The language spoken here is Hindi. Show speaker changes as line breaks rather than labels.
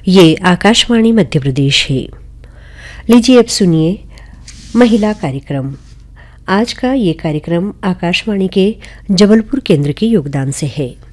ये आकाशवाणी मध्य प्रदेश है। लीजिए अब सुनिए महिला कार्यक्रम। आज का ये कार्यक्रम आकाशवाणी के जबलपुर केंद्र के योगदान से है।